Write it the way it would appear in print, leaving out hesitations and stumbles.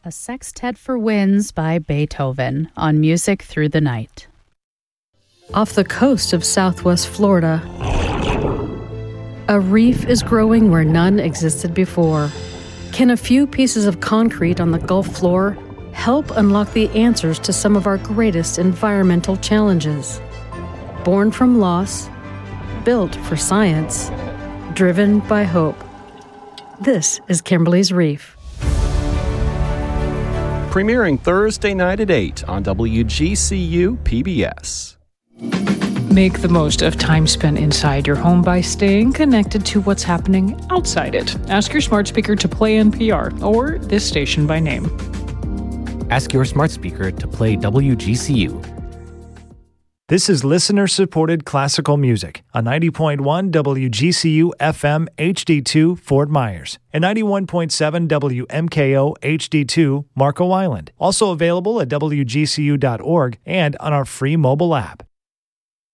A Sextet for Winds by Beethoven on Music Through the Night. Off the coast of southwest Florida, a reef is growing where none existed before. Can a few pieces of concrete on the Gulf floor help unlock the answers to some of our greatest environmental challenges? Born from loss, built for science, driven by hope. This is Kimberly's Reef. Premiering Thursday night at 8 on WGCU PBS. Make the most of time spent inside your home by staying connected to what's happening outside it. Ask your smart speaker to play NPR or this station by name. Ask your smart speaker to play WGCU. This is listener-supported classical music on 90.1 WGCU FM HD2 Fort Myers and 91.7 WMKO HD2 Marco Island. Also available at WGCU.org and on our free mobile app.